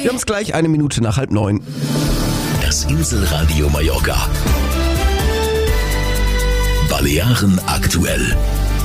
Wir haben es gleich 1 Minute nach 8:30. Das Inselradio Mallorca. Balearen aktuell.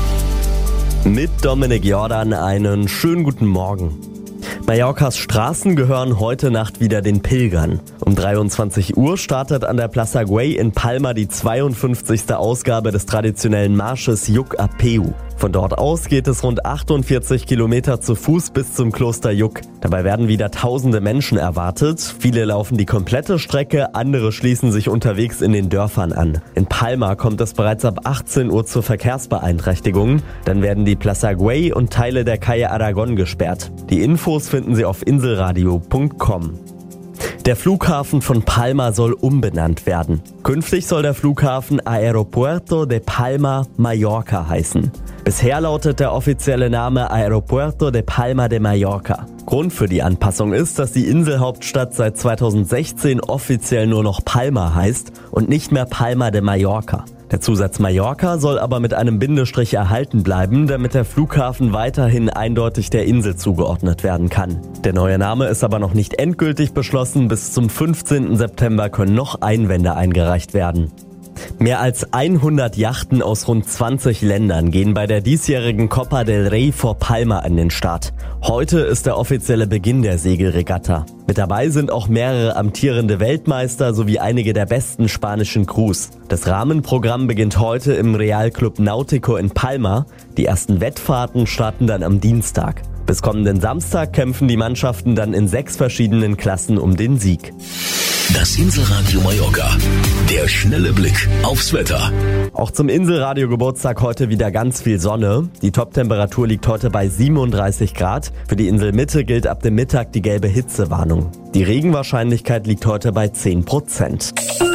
Mit Dominik Jordan einen schönen guten Morgen. Mallorcas Straßen gehören heute Nacht wieder den Pilgern. Um 23 Uhr startet an der Plaça Güell in Palma die 52. Ausgabe des traditionellen Marsches Lluc a Peu. Von dort aus geht es rund 48 Kilometer zu Fuß bis zum Kloster Lluc. Dabei werden wieder tausende Menschen erwartet. Viele laufen die komplette Strecke, andere schließen sich unterwegs in den Dörfern an. In Palma kommt es bereits ab 18 Uhr zu Verkehrsbeeinträchtigungen. Dann werden die Plaça Güell und Teile der Calle Aragon gesperrt. Die Infos finden Sie auf inselradio.com. Der Flughafen von Palma soll umbenannt werden. Künftig soll der Flughafen Aeropuerto de Palma Mallorca heißen. Bisher lautet der offizielle Name Aeropuerto de Palma de Mallorca. Grund für die Anpassung ist, dass die Inselhauptstadt seit 2016 offiziell nur noch Palma heißt und nicht mehr Palma de Mallorca. Der Zusatz Mallorca soll aber mit einem Bindestrich erhalten bleiben, damit der Flughafen weiterhin eindeutig der Insel zugeordnet werden kann. Der neue Name ist aber noch nicht endgültig beschlossen. Bis zum 15. September können noch Einwände eingereicht werden. Mehr als 100 Yachten aus rund 20 Ländern gehen bei der diesjährigen Copa del Rey vor Palma an den Start. Heute ist der offizielle Beginn der Segelregatta. Mit dabei sind auch mehrere amtierende Weltmeister sowie einige der besten spanischen Crews. Das Rahmenprogramm beginnt heute im Real Club Náutico in Palma. Die ersten Wettfahrten starten dann am Dienstag. Bis kommenden Samstag kämpfen die Mannschaften dann in 6 verschiedenen Klassen um den Sieg. Das Inselradio Mallorca. Der schnelle Blick aufs Wetter. Auch zum Inselradio-Geburtstag heute wieder ganz viel Sonne. Die Toptemperatur liegt heute bei 37 Grad. Für die Inselmitte gilt ab dem Mittag die gelbe Hitzewarnung. Die Regenwahrscheinlichkeit liegt heute bei 10%.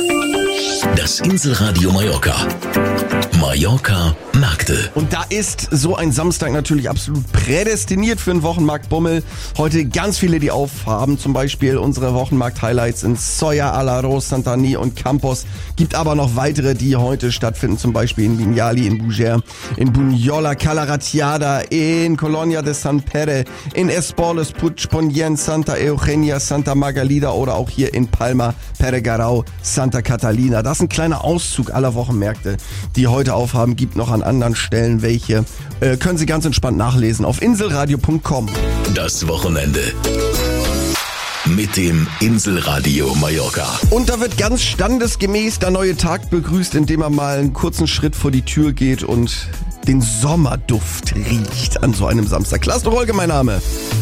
Das Inselradio Mallorca. Mallorca Märkte. Und da ist so ein Samstag natürlich absolut prädestiniert für einen Wochenmarkt Bummel. Heute ganz viele, die aufhaben. Zum Beispiel unsere Wochenmarkt-Highlights in Solla, Alarós, Santani und Campos. Gibt aber noch weitere, die heute stattfinden. Zum Beispiel in Vinyali, in Búger, in Bunyola, Calaratiada, in Colonia de San Pere, in Esporles, Puig, Ponyen, Santa Eugenia, Santa Margalida oder auch hier in Palma, Peregarau, Santa Catalina. Das ist ein kleiner Auszug aller Wochenmärkte, die heute aufhaben. Gibt noch an anderen Stellen welche. Können Sie ganz entspannt nachlesen auf inselradio.com. Das Wochenende mit dem Inselradio Mallorca. Und da wird ganz standesgemäß der neue Tag begrüßt, indem er mal einen kurzen Schritt vor die Tür geht und den Sommerduft riecht an so einem Samstag. Klaas Rolke, mein Name.